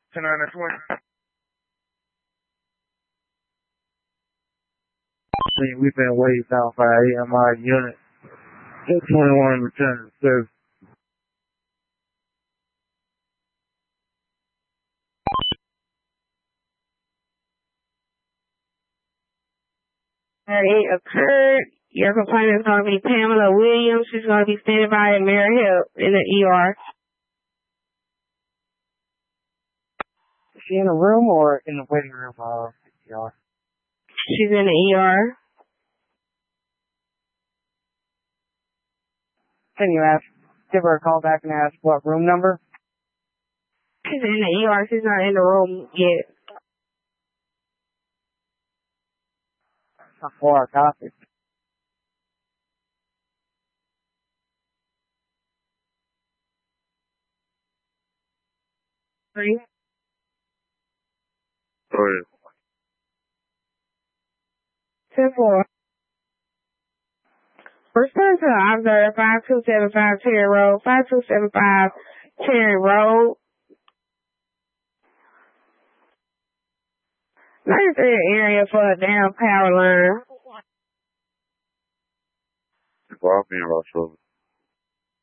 10-9-20. We've been waiting south by AMI unit. 21 return to service. It occurred. Your complaint is going to be Pamela Williams. She's going to be standing by at Mary Hill in the ER. Is she in the room or in the waiting room? ER? She's in the ER. Can you give her a call back and ask what room number? She's in the ER. She's not in the room yet. For our copy. Three. Go ahead. 10-4. Respond to the observer 5275 Cherry Road, 5275 Cherry Road. Nice area for a damn power line. Well, I'll be in Ross Road.